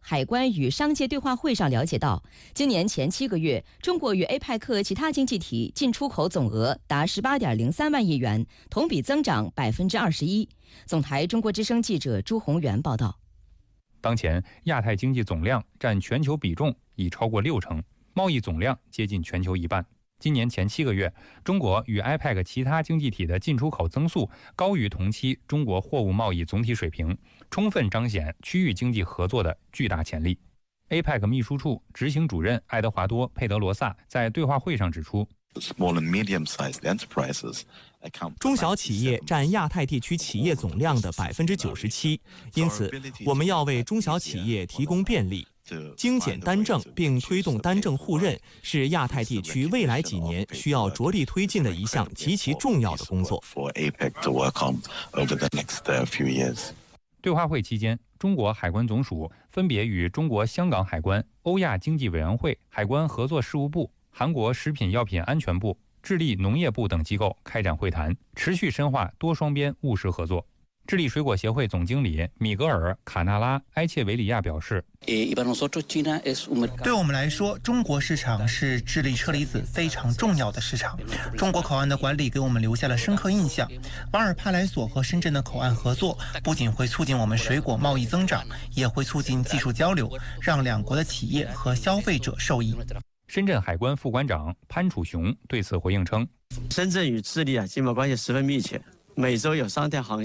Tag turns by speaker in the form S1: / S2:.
S1: 海关与商界对话会上了解到，今年前7个月，中国与 APEC 其他经济体进出口总额达18.03万亿元，同比增长21%。总台中国之声记者朱宏元报道。
S2: 当前，亚太经济总量占全球比重已超过60%，贸易总量接近全球一半。今年前7个月，中国与 APEC 其他经济体的进出口增速高于同期中国货物贸易总体水平，充分彰显区域经济合作的巨大潜力。APEC 秘书处执行主任爱德华多·佩德罗萨在对话会上指出，
S3: 中小企业占亚太地区企业总量的97%，因此我们要为中小企业提供便利。精简单政并推动单政互认是亚太地区未来几年需要着力推进的一项极其重要的工作。
S2: 对话会期间，中国海关总署分别与中国香港海关、欧亚经济委员会、海关合作事务部、韩国食品药品安全部、智利农业部等机构开展会谈，持续深化多双边务实合作。智利水果协会总经理米格尔·卡纳拉·埃切维里亚表示，
S4: 对我们来说，中国市场是智利车厘子非常重要的市场。中国口岸的管理给我们留下了深刻印象。瓦尔帕莱索和深圳的口岸合作不仅会促进我们水果贸易增长，也会促进技术交流，让两国的企业和消费者受益。
S2: 深圳海关副关长潘楚雄对此回应称，
S5: 深圳与智利经贸关系十分密切，每周有商谈航